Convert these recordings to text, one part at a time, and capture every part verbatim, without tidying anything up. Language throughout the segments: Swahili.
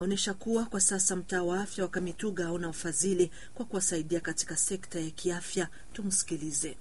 Onesha kuwa kwa sasa mtaa wa afya wa Kamituga hauna ufadhili kwa kuwasaidia katika sekta ya kiafya. Tumsikilize.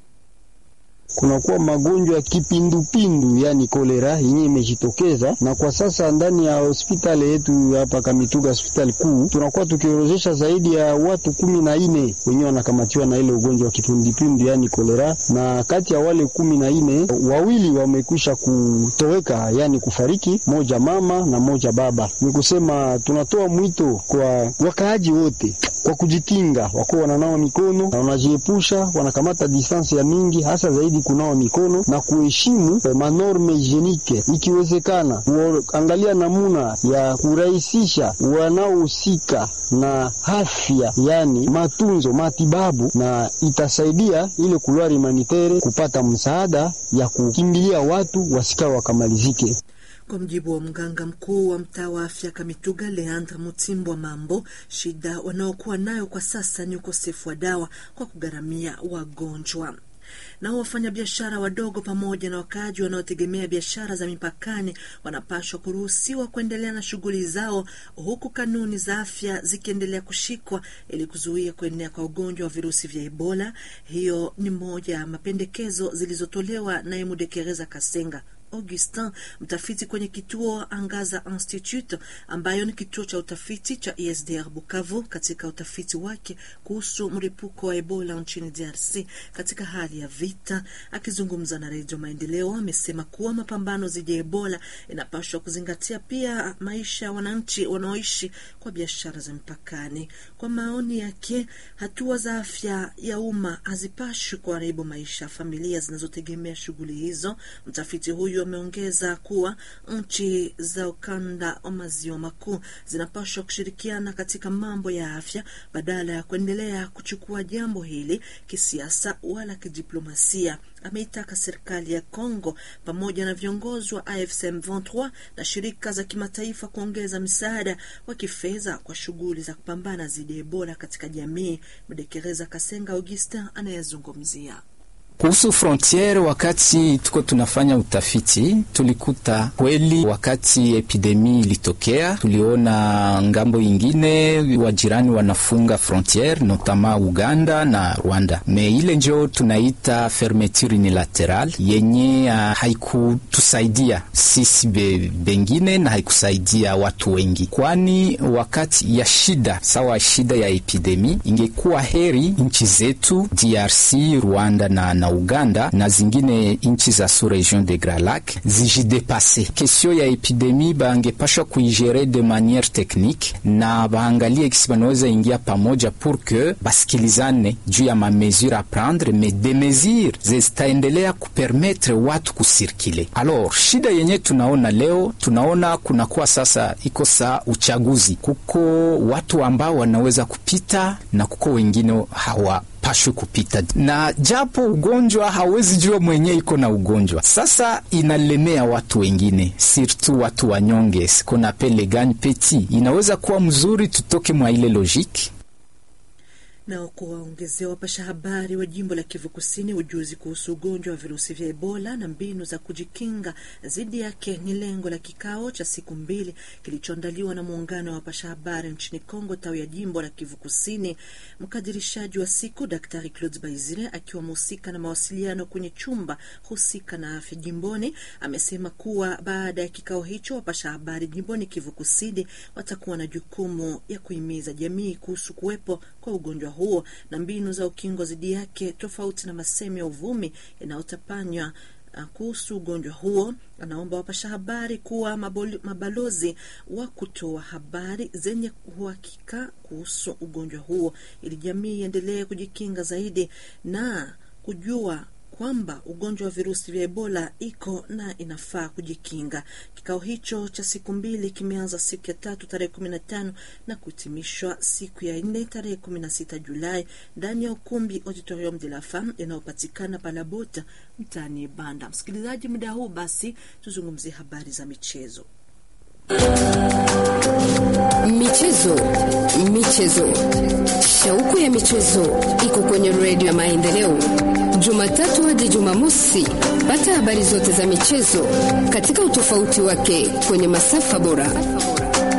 Kunakuwa magonjwa ya kipindupindu yani kolera yenye imejitokeza, na kwa sasa ndani ya hospitali yetu hapa Kamituga hospitali kuu tunakuwa tukiorozesha zaidi ya watu kumi na nne wenyewe wanakamatiwa na ile ugonjwa wa kipindupindu yani kolera, na kati ya wale kumi na nne wawili wamekwisha kutoweka yani kufariki, moja mama na moja baba. Ni kusema tunatoa mwito kwa wakaaji wote kwa kujikinga, wako wananawa mikono na wanajiepusha, wanakamata distance ya mingi, hasa zaidi kunawa mikono na kuheshimu manorme hygienique. Ikiwezekana kuangalia namuna ya kurahisisha wanaohusika na afya yani matunzo matibabu, na itasaidia ile couloir humanitaire kupata msaada ya kukimbilia watu wasikao wakamalizike. Kwa mjibu wa mganga mkuu wa mtaa wa afya Kamituga Leandre Mutimbwa Mambo, shida wanaokuwa nayo kwa sasa ni ukosefu wa dawa kwa kugaramia wagonjwa. Na wafanyabiashara wadogo pamoja na wakaaji wanaotegemea biashara za mipakani wanapaswa kuruhusiwa kuendelea na shughuli zao, huku kanuni za afya zikiendelea kushikwa ili kuzuia kuenea kwa ugonjwa wa virusi vya Ebola. Hiyo ni moja ya mapendekezo zilizotolewa na Emudekereza Kasenga Augustin, mtafiti kwenye kituo Angaza Institute ambayo ni kituo cha utafiti cha E S D R Bukavu, katika utafiti wake kuhusu mlipuko wa Ebola nchini D R C katika hali ya vita. Akizungumza na Radio Maendeleo, amesema kuwa mapambano dhidi ya Ebola inapaswa kuzingatia pia maisha ya wananchi wanaoishi kwa biashara za mpakani. Kwa maoni yake, hatua za afya ya umma hazipaswi kuharibu maisha ya familia zinazotegemea shughuli hizo. Mtafiti huyu ameongeza kuwa nchi za ukanda wa maziwa makuu zinapaswa kushirikiana katika mambo ya afya badala ya kuendelea kuchukua jambo hili kisiasa wala kidiplomasia. Ameitaka serikali ya Kongo pamoja na viongozi wa A F C M ishirini na tatu na shirika za kimataifa kuongeza msaada wa kifedha kwa shughuli za kupambana dhidi ya Ebola katika jamii. Mdekereza Kasenga Augustin anayezungumzia kuhusu frontiere. Wakati tuko tunafanya utafiti, tulikuta kweli wakati epidemi ilitokea, tuliona ngambo ingine wajirani wanafunga frontiere, notama Uganda na Rwanda. Me ile njo tunaita fermeture unilateral yenye uh, haikutusaidia sisi be, bengine na haikusaidia watu wengi, kwani wakati ya shida sawa shida ya epidemi ingekuwa heri nchi zetu D R C, Rwanda na, na Uganda na zingine inchi za sous region de Grand Lac zijidepase. Kesio ya epidemi bangepashwa kuigere de manière technique na baangalie kisi banaweza ingia pamoja pour que basikilizane juu ya ma mesure à prendre, mais des mesures zitaendelea kupermettre watu kusirkile. Alors shida yenye tunaona leo, tunaona kuna kuwa sasa iko saa uchaguzi, kuko watu ambao wanaweza kupita na kuko wengine hawa pashu kupita, na japo ugonjwa hawezi jua mwenye iko na ugonjwa. Sasa inalemea watu wengine, surtout watu wanyonge, sikona pele gagne petit. Inaweza kuwa mzuri tutoke mwa ile logique na kuwaongezea wapasha habari wa jimbo la Kivu Kusini ujuzi kuhusu ugonjwa wa virusi vya Ebola na mbinu za kujikinga dhidi yake. Ni lengo la kikao cha siku mbili kilichoandaliwa na muungano wa wapasha habari nchini Kongo tawi ya jimbo la Kivu Kusini. Mkadirishaji wa siku Daktari Claude Baizire, akiwa mhusika na mawasiliano kwenye chumba husika na afya jimboni, amesema kuwa baada ya kikao hicho wapasha habari jimboni Kivu Kusini watakuwa na jukumu ya kuhimiza jamii kuhusu kuwepo kwa ugonjwa huo na mbinu za ukingo dhidi yake, tofauti na masemi ya uvumi inayotapanywa kuhusu ugonjwa huo. Anaomba wapasha habari kuwa mabalozi wa kutoa habari zenye uhakika kuhusu ugonjwa huo ili jamii iendelee kujikinga zaidi na kujua kwamba ugonjwa wa virusi vya Ebola iko na inafaa kujikinga. Kikao hicho cha siku mbili kimeanza siku ya tatu tarehe kumi na tano na kuhitimishwa siku ya nne tarehe kumi na sita Julai ndani ya ukumbi Auditorium de la Femme inayopatikana Palabota mtaani Banda. Msikilizaji, muda huu basi tuzungumzie habari za michezo. Michezo, michezo. Shauku ya michezo iko kwenye Radio ya Maendeleo. Jumatatu hadi Jumamosi, pata habari zote za michezo katika utofauti wake kwenye masafa bora.